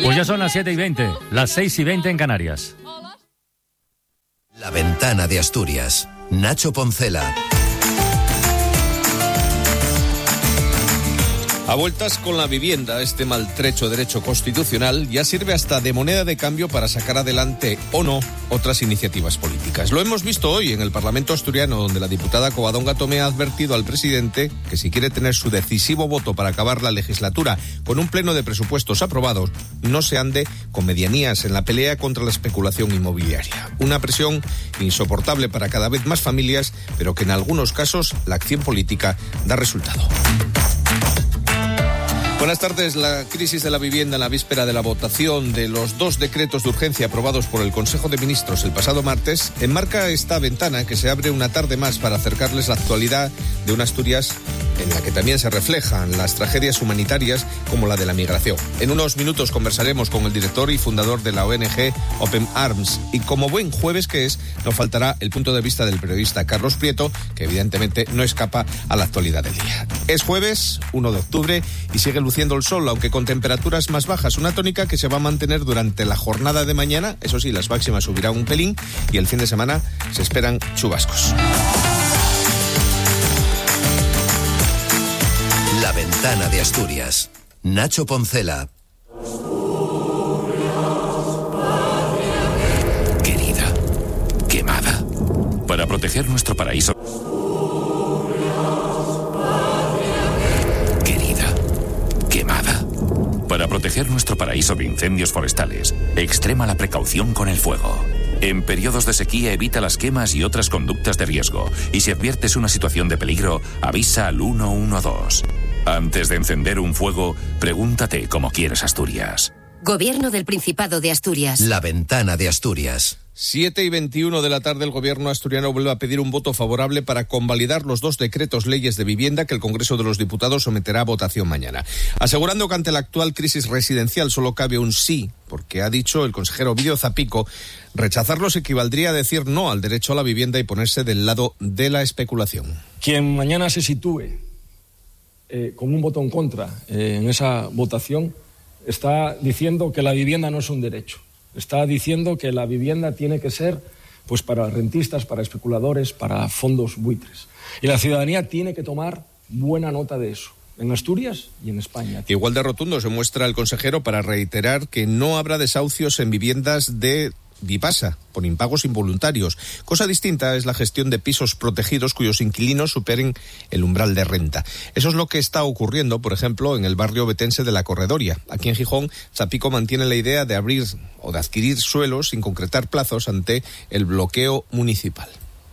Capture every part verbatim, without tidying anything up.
Pues ya son las siete y veinte, las seis y veinte en Canarias. La Ventana de Asturias. Nacho Poncela. A vueltas con la vivienda, este maltrecho derecho constitucional ya sirve hasta de moneda de cambio para sacar adelante o no otras iniciativas políticas. Lo hemos visto hoy en el Parlamento asturiano, donde la diputada Covadonga Tomé ha advertido al presidente que si quiere tener su decisivo voto para acabar la legislatura con un pleno de presupuestos aprobados, no se ande con medianías en la pelea contra la especulación inmobiliaria. Una presión insoportable para cada vez más familias, pero que en algunos casos la acción política da resultado. Buenas tardes. La crisis de la vivienda en la víspera de la votación de los dos decretos de urgencia aprobados por el Consejo de Ministros el pasado martes enmarca esta ventana que se abre una tarde más para acercarles la actualidad de una Asturias en la que también se reflejan las tragedias humanitarias como la de la migración. En unos minutos conversaremos con el director y fundador de la O N G Open Arms y como buen jueves que es, no faltará el punto de vista del periodista Carlos Prieto, que evidentemente no escapa a la actualidad del día. Es jueves, uno de octubre, y sigue luciendo el sol, aunque con temperaturas más bajas, una tónica que se va a mantener durante la jornada de mañana. Eso sí, las máximas subirán un pelín y el fin de semana se esperan chubascos. La Ventana de Asturias. Nacho Poncela. Querida, quemada. Para proteger nuestro paraíso. Querida, quemada. Para proteger nuestro paraíso de incendios forestales, extrema la precaución con el fuego. En periodos de sequía evita las quemas y otras conductas de riesgo. Y si adviertes una situación de peligro, avisa al uno uno dos. Antes de encender un fuego, pregúntate cómo quieres Asturias. Gobierno del Principado de Asturias. La Ventana de Asturias. siete y veintiuno de la tarde, el gobierno asturiano vuelve a pedir un voto favorable para convalidar los dos decretos leyes de vivienda que el Congreso de los Diputados someterá a votación mañana. Asegurando que ante la actual crisis residencial solo cabe un sí, porque ha dicho el consejero Ovidio Zapico, rechazarlos equivaldría a decir no al derecho a la vivienda y ponerse del lado de la especulación. Quien mañana se sitúe eh, con un voto en contra eh, en esa votación está diciendo que la vivienda no es un derecho. Está diciendo que la vivienda tiene que ser pues para rentistas, para especuladores, para fondos buitres. Y la ciudadanía tiene que tomar buena nota de eso, en Asturias y en España. Igual de rotundo se muestra el consejero para reiterar que no habrá desahucios en viviendas de Vipasa por impagos involuntarios. Cosa distinta es la gestión de pisos protegidos cuyos inquilinos superen el umbral de renta. Eso es lo que está ocurriendo, por ejemplo, en el barrio betense de La Corredoria. Aquí en Gijón, Zapico mantiene la idea de abrir o de adquirir suelos sin concretar plazos ante el bloqueo municipal.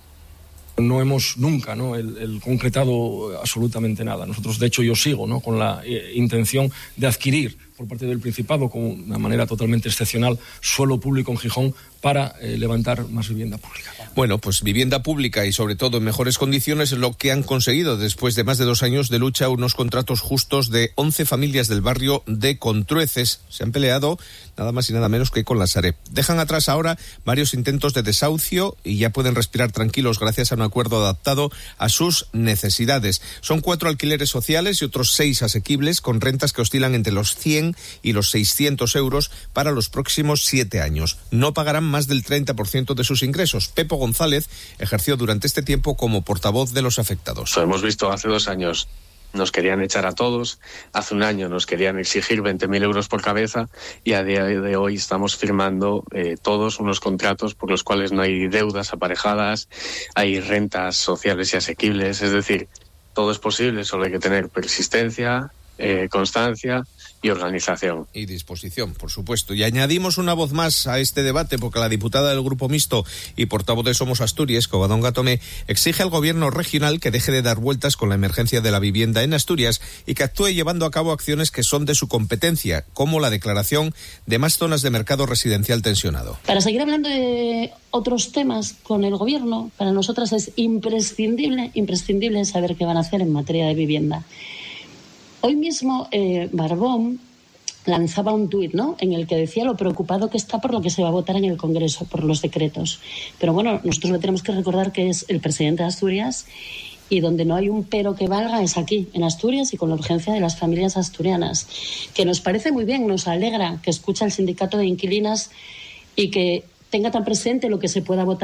No hemos nunca ¿no? el, el concretado absolutamente nada. Nosotros, de hecho, yo sigo ¿no? con la eh, intención de adquirir por parte del Principado, con una manera totalmente excepcional, suelo público en Gijón para eh, levantar más vivienda pública. Bueno, pues vivienda pública y sobre todo en mejores condiciones es lo que han conseguido después de más de dos años de lucha unos contratos justos de once familias del barrio de Contrueces. Se han peleado nada más y nada menos que con la Sareb. Dejan atrás ahora varios intentos de desahucio y ya pueden respirar tranquilos gracias a un acuerdo adaptado a sus necesidades. Son cuatro alquileres sociales y otros seis asequibles con rentas que oscilan entre los cien y los seiscientos euros para los próximos siete años. No pagarán más del treinta por ciento de sus ingresos. Pepo González ejerció durante este tiempo como portavoz de los afectados. Lo hemos visto hace dos años. Nos querían echar a todos, hace un año nos querían exigir veinte mil euros por cabeza y a día de hoy estamos firmando eh, todos unos contratos por los cuales no hay deudas aparejadas, hay rentas sociales y asequibles, es decir, todo es posible, solo hay que tener persistencia, eh, constancia y organización. Y disposición, por supuesto. Y añadimos una voz más a este debate porque la diputada del Grupo Mixto y portavoz de Somos Asturias, Covadonga Tomé, exige al gobierno regional que deje de dar vueltas con la emergencia de la vivienda en Asturias y que actúe llevando a cabo acciones que son de su competencia, como la declaración de más zonas de mercado residencial tensionado. Para seguir hablando de otros temas con el gobierno, para nosotras es imprescindible, imprescindible saber qué van a hacer en materia de vivienda. Hoy mismo eh, Barbón lanzaba un tuit, ¿no?, en el que decía lo preocupado que está por lo que se va a votar en el Congreso, por los decretos. Pero bueno, nosotros le tenemos que recordar que es el presidente de Asturias y donde no hay un pero que valga es aquí, en Asturias, y con la urgencia de las familias asturianas, que nos parece muy bien, nos alegra que escucha el sindicato de inquilinas y que tenga tan presente lo que se pueda votar